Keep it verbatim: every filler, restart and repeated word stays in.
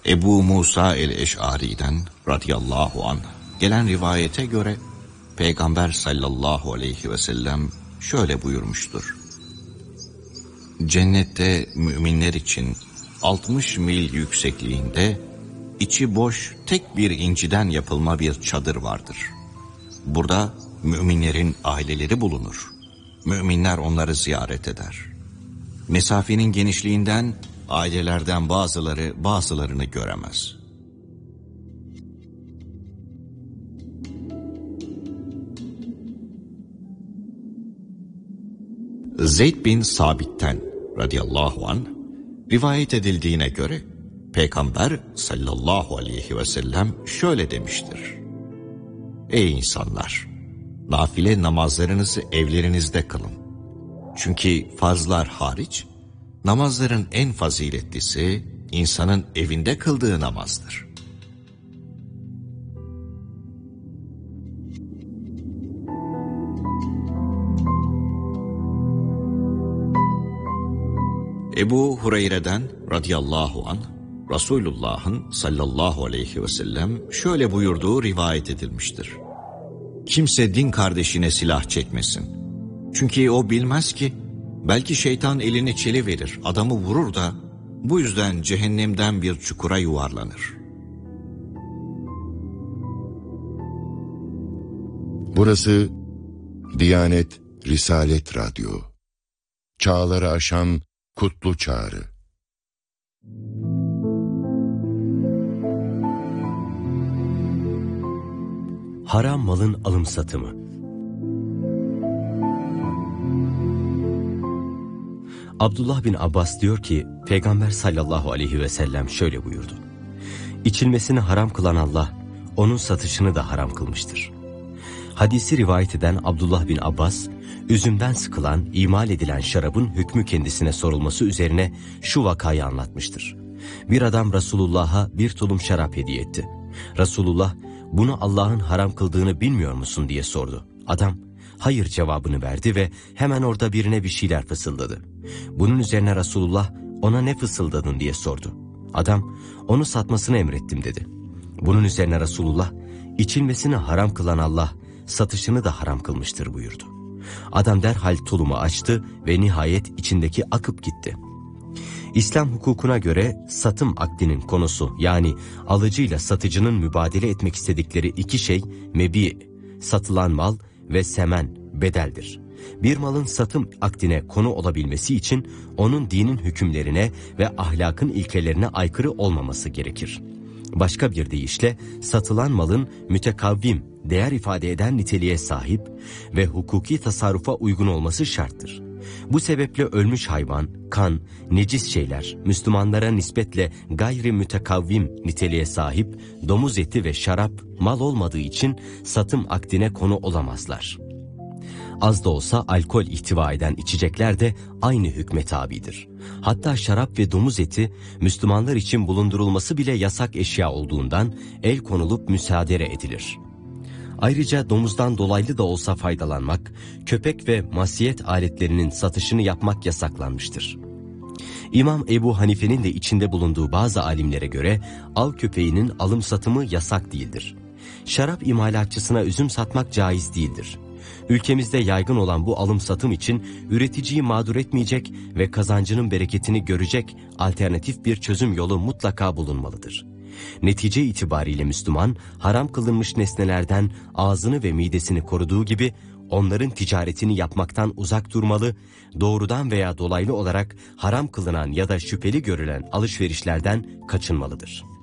Ebu Musa el-Eş'ari'den radıyallahu anh gelen rivayete göre Peygamber sallallahu aleyhi ve sellem şöyle buyurmuştur. Cennette müminler için altmış mil yüksekliğinde içi boş tek bir inciden yapılma bir çadır vardır. Burada müminlerin aileleri bulunur. Müminler onları ziyaret eder. Mesafenin genişliğinden ailelerden bazıları bazılarını göremez. Zeyd bin Sabit'ten radıyallahu anh rivayet edildiğine göre Peygamber sallallahu aleyhi ve sellem şöyle demiştir. Ey insanlar! Nafile namazlarınızı evlerinizde kılın. Çünkü farzlar hariç namazların en faziletlisi insanın evinde kıldığı namazdır. Ebu Hureyre'den radıyallahu anh Resulullah'ın sallallahu aleyhi ve sellem şöyle buyurduğu rivayet edilmiştir. Kimse din kardeşine silah çekmesin. Çünkü o bilmez ki belki şeytan elini çeliverir, adamı vurur da bu yüzden cehennemden bir çukura yuvarlanır. Burası Diyanet Risalet Radyo. Çağları aşan kutlu çağrı. Haram malın alım satımı. Abdullah bin Abbas diyor ki, Peygamber sallallahu aleyhi ve sellem şöyle buyurdu. İçilmesini haram kılan Allah, onun satışını da haram kılmıştır. Hadisi rivayet eden Abdullah bin Abbas, üzümden sıkılan, imal edilen şarabın hükmü kendisine sorulması üzerine şu vakayı anlatmıştır. Bir adam Resulullah'a bir tulum şarap hediye etti. Resulullah, bunu Allah'ın haram kıldığını bilmiyor musun diye sordu. Adam, hayır cevabını verdi ve hemen orada birine bir şeyler fısıldadı. Bunun üzerine Resulullah, ona ne fısıldadın diye sordu. Adam, onu satmasını emrettim dedi. Bunun üzerine Resulullah, içilmesini haram kılan Allah, satışını da haram kılmıştır buyurdu. Adam derhal tulumu açtı ve nihayet içindeki akıp gitti. İslam hukukuna göre satım akdinin konusu, yani alıcıyla satıcının mübadele etmek istedikleri iki şey mebi, satılan mal ve semen, bedeldir. Bir malın satım akdine konu olabilmesi için onun dinin hükümlerine ve ahlakın ilkelerine aykırı olmaması gerekir. Başka bir deyişle satılan malın mütekavvim, değer ifade eden niteliğe sahip ve hukuki tasarrufa uygun olması şarttır. Bu sebeple ölmüş hayvan, kan, necis şeyler, Müslümanlara nispetle gayri mütekavvim niteliğe sahip domuz eti ve şarap mal olmadığı için satım akdine konu olamazlar. Az da olsa alkol ihtiva eden içecekler de aynı hükme tabidir. Hatta şarap ve domuz eti Müslümanlar için bulundurulması bile yasak eşya olduğundan el konulup müsaade edilir. Ayrıca domuzdan dolaylı da olsa faydalanmak, köpek ve masiyet aletlerinin satışını yapmak yasaklanmıştır. İmam Ebu Hanife'nin de içinde bulunduğu bazı alimlere göre av köpeğinin alım satımı yasak değildir. Şarap imalatçısına üzüm satmak caiz değildir. Ülkemizde yaygın olan bu alım satım için üreticiyi mağdur etmeyecek ve kazancının bereketini görecek alternatif bir çözüm yolu mutlaka bulunmalıdır. Netice itibariyle Müslüman, haram kılınmış nesnelerden ağzını ve midesini koruduğu gibi onların ticaretini yapmaktan uzak durmalı, doğrudan veya dolaylı olarak haram kılınan ya da şüpheli görülen alışverişlerden kaçınmalıdır.